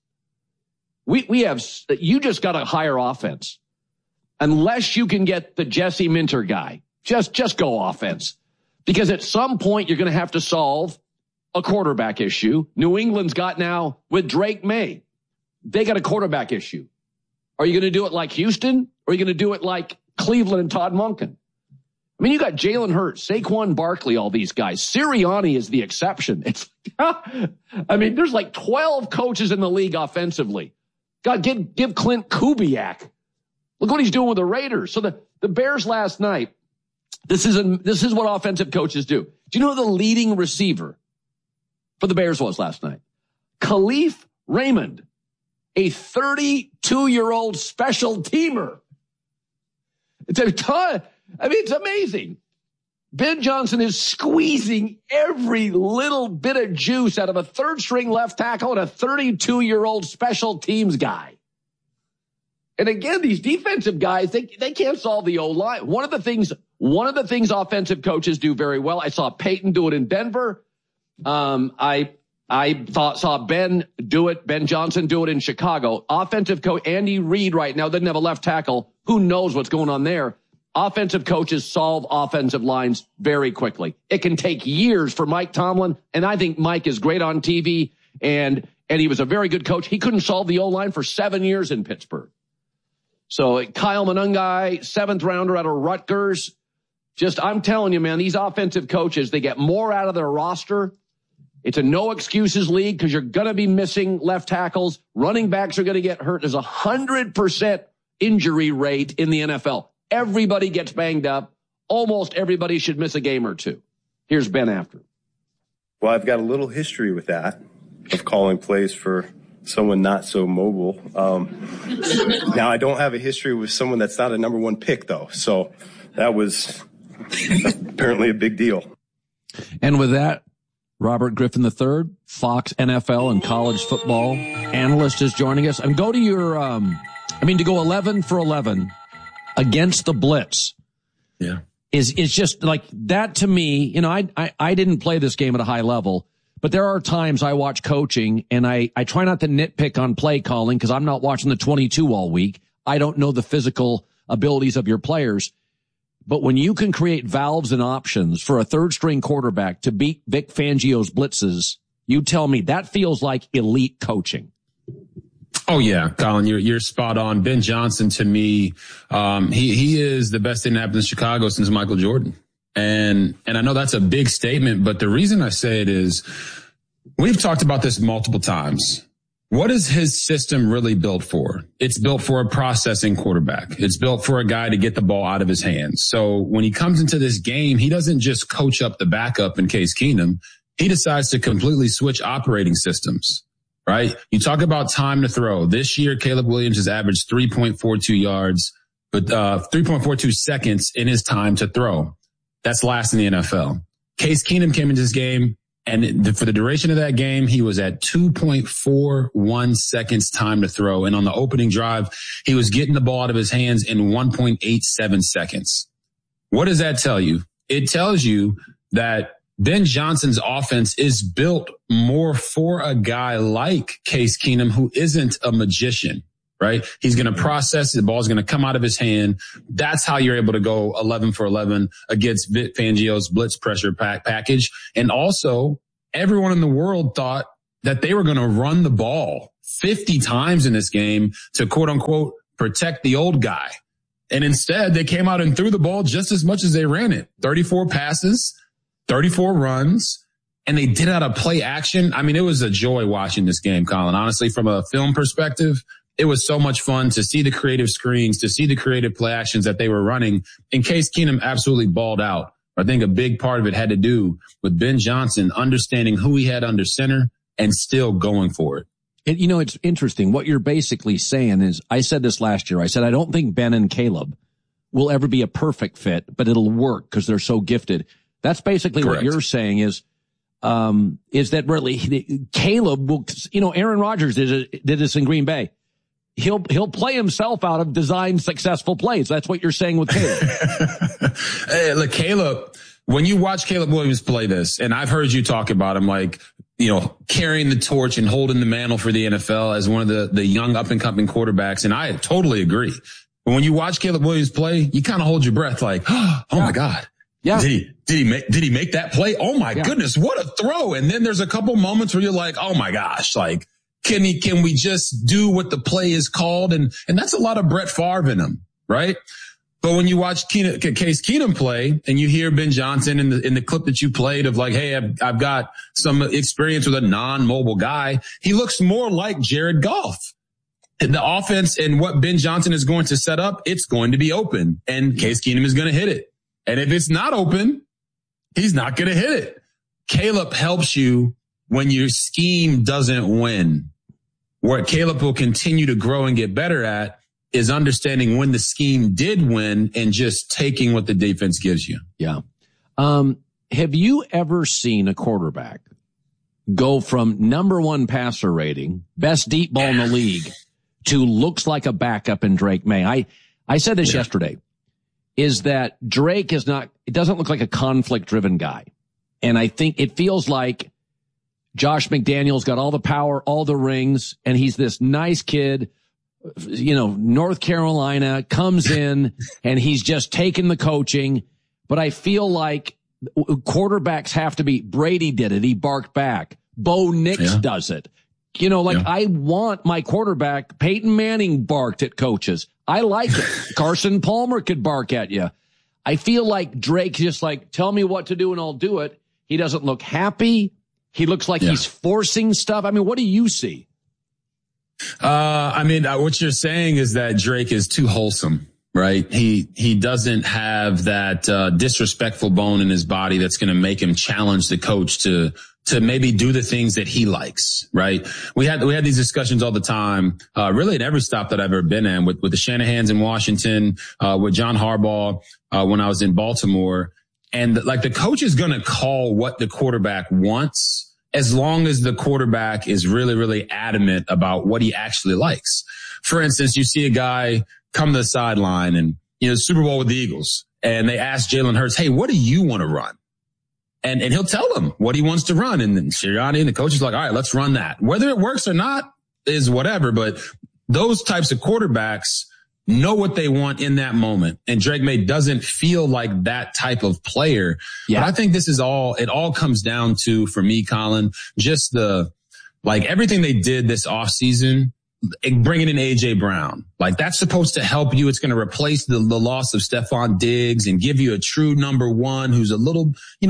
We have, you just got to hire offense. Unless you can get the Jesse Minter guy, just go offense. Because at some point you're going to have to solve a quarterback issue. New England's got now with Drake May. They got a quarterback issue. Are you going to do it like Houston? Or are you going to do it like Cleveland and Todd Monken? I mean, you got Jalen Hurts, Saquon Barkley, all these guys. Sirianni is the exception. I mean, there's like 12 coaches in the league offensively. God, give Clint Kubiak. Look what he's doing with the Raiders. So the Bears last night, this is what offensive coaches do. Do you know who the leading receiver for the Bears was last night? Khalif Raymond, a 32-year-old special teamer. It's a ton. I mean, it's amazing. Ben Johnson is squeezing every little bit of juice out of a third-string left tackle and a 32-year-old special teams guy. And again, these defensive guys, they can't solve the O-line. One of the things offensive coaches do very well, I saw Peyton do it in Denver. I saw Ben Johnson do it in Chicago. Offensive coach Andy Reid right now doesn't have a left tackle. Who knows what's going on there? Offensive coaches solve offensive lines very quickly. It can take years for Mike Tomlin, and I think Mike is great on TV, and he was a very good coach. He couldn't solve the O-line for 7 years in Pittsburgh. So Kyle Monangai, 7th rounder out of Rutgers. I'm telling you, man, these offensive coaches, they get more out of their roster. It's a no excuses league because you're going to be missing left tackles. Running backs are going to get hurt. There's 100% injury rate in the NFL. Everybody gets banged up. Almost everybody should miss a game or two. Here's Ben after. Well, I've got a little history with that, of calling plays for someone not so mobile. Now, I don't have a history with someone that's not a number 1 pick, though. So that was apparently a big deal. And with that, Robert Griffin III, Fox NFL and college football analyst, is joining us. And go to your, to go 11 for 11 against the blitz. Yeah. Is just like that to me. I didn't play this game at a high level, but there are times I watch coaching and I try not to nitpick on play calling because I'm not watching the 22 all week. I don't know the physical abilities of your players. But when you can create valves and options for a third-string quarterback to beat Vic Fangio's blitzes, you tell me that feels like elite coaching. Oh yeah, Colin, you're spot on. Ben Johnson, to me, he is the best thing that happened in Chicago since Michael Jordan. And I know that's a big statement, but the reason I say it is We've talked about this multiple times. What is his system really built for? It's built for a processing quarterback. It's built for a guy to get the ball out of his hands. So when he comes into this game, he doesn't just coach up the backup in Case Keenum. He decides to completely switch operating systems, right? You talk about time to throw. This year, Caleb Williams has averaged 3.42 yards, but 3.42 seconds in his time to throw. That's last in the NFL. Case Keenum came into this game, and for the duration of that game, he was at 2.41 seconds time to throw. And on the opening drive, he was getting the ball out of his hands in 1.87 seconds. What does that tell you? It tells you that Ben Johnson's offense is built more for a guy like Case Keenum, who isn't a magician, right? He's going to process, the ball's going to come out of his hand. That's how you're able to go 11 for 11 against Vic Fangio's blitz pressure package. And also, everyone in the world thought that they were going to run the ball 50 times in this game to quote unquote protect the old guy. And instead, they came out and threw the ball just as much as they ran it. 34 passes, 34 runs, and they did out of play action. I mean, it was a joy watching this game, Colin. Honestly, from a film perspective, it was so much fun to see the creative screens, to see the creative play actions that they were running. In Case Keenum absolutely balled out. I think a big part of it had to do with Ben Johnson understanding who he had under center and still going for it. And, you know, it's interesting. What you're basically saying is, I said this last year. I said, I don't think Ben and Caleb will ever be a perfect fit, but it'll work because they're so gifted. That's basically Correct. What you're saying is that really Caleb will, you know, Aaron Rodgers did this in Green Bay. He'll play himself out of design successful plays. That's what you're saying with Caleb. Hey, look, Caleb, when you watch Caleb Williams play this, and I've heard you talk about him like, you know, carrying the torch and holding the mantle for the NFL as one of the young up and coming quarterbacks. And I totally agree. But when you watch Caleb Williams play, you kind of hold your breath like, oh my God. Yeah. Did he make that play? Oh my goodness. What a throw. And then there's a couple moments where you're like, oh my gosh, like, can we just do what the play is called? And that's a lot of Brett Favre in him, right? But when you watch Case Keenum play and you hear Ben Johnson in the clip that you played of like, hey, I've got some experience with a non-mobile guy, he looks more like Jared Goff. The offense and what Ben Johnson is going to set up, it's going to be open, and Case Keenum is going to hit it. And if it's not open, he's not going to hit it. Caleb helps you when your scheme doesn't win. What Caleb will continue to grow and get better at is understanding when the scheme did win and just taking what the defense gives you. Yeah. Have you ever seen a quarterback go from number one passer rating, best deep ball in the league, to looks like a backup in Drake May? I said this yesterday, is that Drake is not, it doesn't look like a conflict driven guy. And I think it feels like Josh McDaniels got all the power, all the rings, and he's this nice kid, you know, North Carolina, comes in and he's just taking the coaching. But I feel like quarterbacks have to be, Brady did it. He barked back. Bo Nix does it. You know, like I want my quarterback. Peyton Manning barked at coaches. I like it. Carson Palmer could bark at you. I feel like Drake's just like, tell me what to do and I'll do it. He doesn't look happy. He looks like he's forcing stuff. I mean, what do you see? What you're saying is that Drake is too wholesome, right? He doesn't have that disrespectful bone in his body that's going to make him challenge the coach to maybe do the things that he likes, right? We had these discussions all the time, really at every stop that I've ever been in with the Shanahans in Washington, with John Harbaugh, when I was in Baltimore. And like the coach is going to call what the quarterback wants as long as the quarterback is really, really adamant about what he actually likes. For instance, you see a guy come to the sideline and, you know, Super Bowl with the Eagles, and they ask Jalen Hurts, hey, what do you want to run? And he'll tell them what he wants to run. And then Sirianni and the coach is like, all right, let's run that. Whether it works or not is whatever. But those types of quarterbacks know what they want in that moment. And Drake May doesn't feel like that type of player. Yeah. But I think it all comes down to, for me, Colin, just everything they did this offseason, bringing in AJ Brown. Like that's supposed to help you. It's going to replace the loss of Stephon Diggs and give you a true number one who's a little, you know,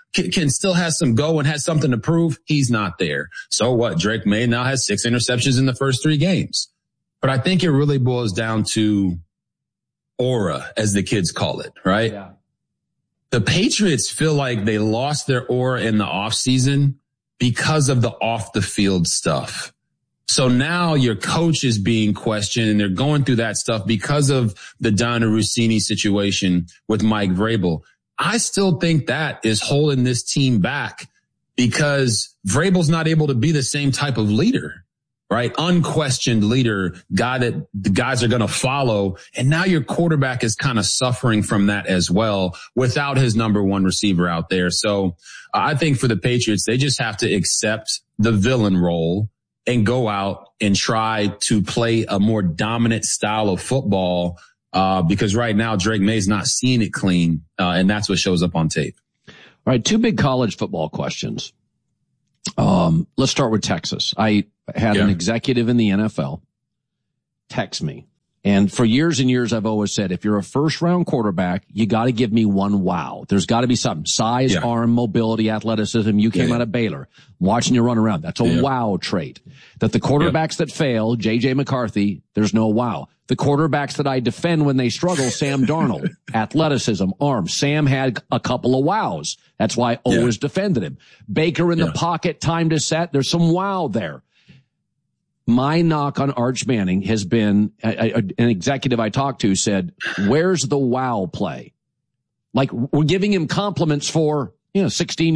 can still has some go and has something to prove, he's not there. So what? Drake May now has 6 interceptions in the first 3 games. But I think it really boils down to aura, as the kids call it, right? Yeah. The Patriots feel like they lost their aura in the offseason because of the off the field stuff. So now your coach is being questioned, and they're going through that stuff because of the Donna Rossini situation with Mike Vrabel. I still think that is holding this team back because Vrabel's not able to be the same type of leader, right? Unquestioned leader, guy that the guys are going to follow. And now your quarterback is kind of suffering from that as well without his number 1 receiver out there. So I think for the Patriots, they just have to accept the villain role and go out and try to play a more dominant style of football, because right now Drake May's not seeing it clean, and that's what shows up on tape. All right, 2 big college football questions. Let's start with Texas. I had an executive in the NFL text me. And for years and years, I've always said, if you're a first-round quarterback, you got to give me one wow. There's got to be something. Size, arm, mobility, athleticism. You came out of Baylor. Watching you run around. That's a wow trait. That the quarterbacks that fail, J.J. McCarthy, there's no wow. The quarterbacks that I defend when they struggle, Sam Darnold, athleticism, arm. Sam had a couple of wows. That's why I always defended him. Baker in the pocket, time to set. There's some wow there. My knock on Arch Manning has been, an executive I talked to said, where's the wow play? Like, we're giving him compliments for, 16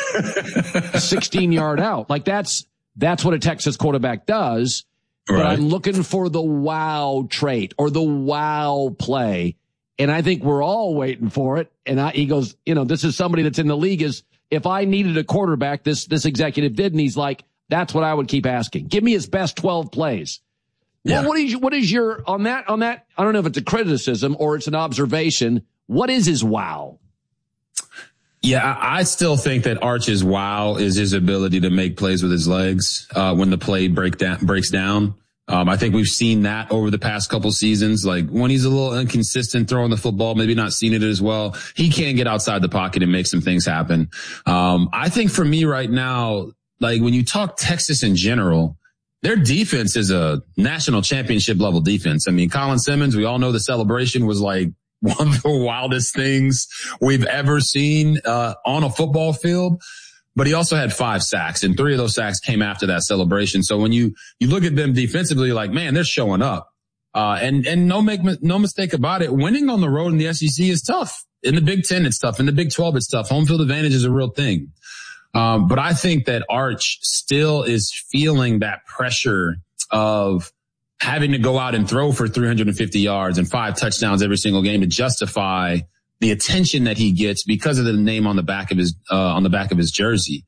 yard out. Like, that's what a Texas quarterback does. Right. But I'm looking for the wow trait or the wow play. And I think we're all waiting for it. And he goes, this is somebody that's in the league is, if I needed a quarterback, this executive did. And he's like, that's what I would keep asking. Give me his best 12 plays. Yeah. Well, what is your, on that, I don't know if it's a criticism or it's an observation. What is his wow? Yeah, I still think that Arch's wow is his ability to make plays with his legs, when the play breaks down. I think we've seen that over the past couple seasons. Like when he's a little inconsistent throwing the football, maybe not seeing it as well, he can get outside the pocket and make some things happen. I think for me right now, like when you talk Texas in general, their defense is a national championship level defense. I mean, Colin Simmons, we all know the celebration was like one of the wildest things we've ever seen on a football field. But he also had 5 sacks, and 3 of those sacks came after that celebration. So when you look at them defensively, you're like, man, they're showing up. And no mistake about it, winning on the road in the SEC is tough. In the Big Ten, it's tough. In the Big 12, it's tough. Home field advantage is a real thing. But I think that Arch still is feeling that pressure of having to go out and throw for 350 yards and 5 touchdowns every single game to justify the attention that he gets because of the name on the back of his jersey.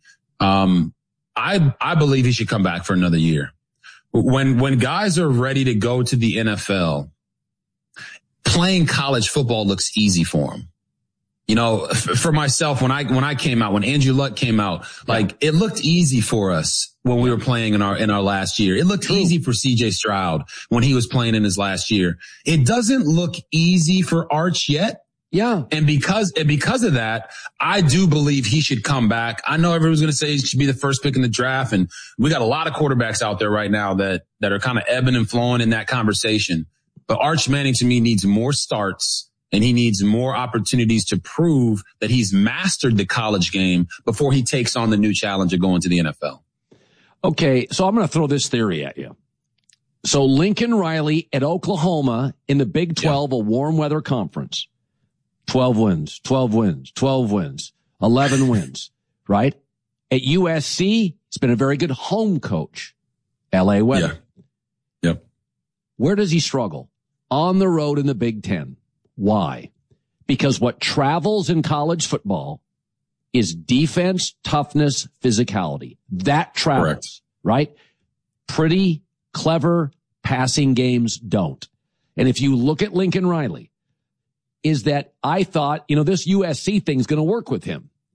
I believe he should come back for another year. When guys are ready to go to the NFL, playing college football looks easy for them. For myself, when I came out, when Andrew Luck came out, like it looked easy for us when we were playing in our last year. It looked easy for CJ Stroud when he was playing in his last year. It doesn't look easy for Arch yet. Yeah. And because of that, I do believe he should come back. I know everyone's going to say he should be the first pick in the draft. And we got a lot of quarterbacks out there right now that are kind of ebbing and flowing in that conversation. But Arch Manning to me needs more starts, and he needs more opportunities to prove that he's mastered the college game before he takes on the new challenge of going to the NFL. Okay. So I'm going to throw this theory at you. So Lincoln Riley at Oklahoma in the Big 12, a warm weather conference. 12 wins, 12 wins, 12 wins, 11 wins, right? At USC, it's been a very good home coach. LA weather. Yeah. Yep. Where does he struggle? On the road in the Big Ten. Why? Because what travels in college football is defense, toughness, physicality. That travels, correct, right? Pretty clever passing games don't. And if you look at Lincoln Riley, is that I thought, this USC thing's going to work with him.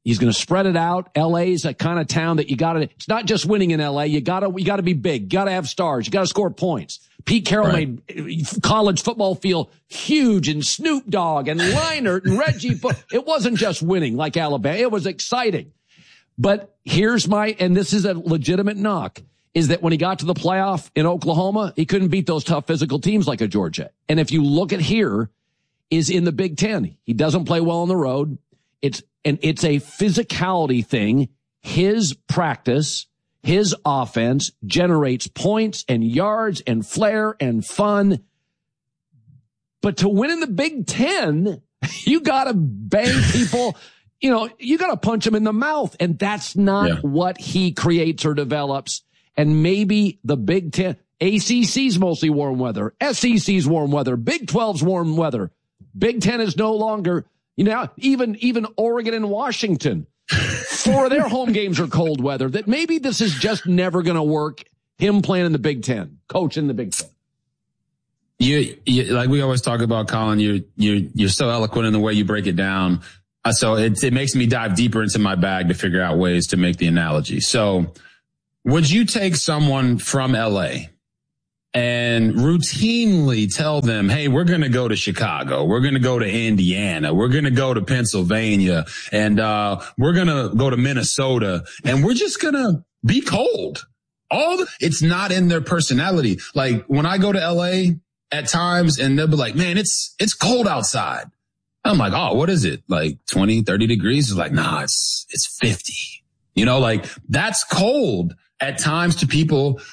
He's going to spread it out. LA's a kind of town that it's not just winning in LA. You got to be big. You got to have stars. You got to score points. Pete Carroll made college football feel huge, and Snoop Dogg and Leinart and Reggie. It wasn't just winning like Alabama. It was exciting. But and this is a legitimate knock, is that when he got to the playoff in Oklahoma, he couldn't beat those tough physical teams like a Georgia. And if you look at is in the Big Ten. He doesn't play well on the road. It's a physicality thing. His practice, his offense generates points and yards and flair and fun. But to win in the Big Ten, you got to bang people. You got to punch them in the mouth. And that's not what he creates or develops. And maybe the Big Ten, ACC's mostly warm weather, SEC's warm weather, Big 12's warm weather. Big Ten is no longer, even Oregon and Washington, 4 of their home games are cold weather. That maybe this is just never going to work. Him playing in the Big Ten, coaching the Big Ten. You like we always talk about, Colin. You're so eloquent in the way you break it down. So it makes me dive deeper into my bag to figure out ways to make the analogy. So, would you take someone from LA and routinely tell them, hey, we're going to go to Chicago. We're going to go to Indiana. We're going to go to Pennsylvania, and we're going to go to Minnesota, and we're just going to be cold. It's not in their personality. Like when I go to LA at times and they'll be like, man, it's cold outside. I'm like, oh, what is it? Like 20, 30 degrees? It's like, nah, it's 50. Like that's cold at times to people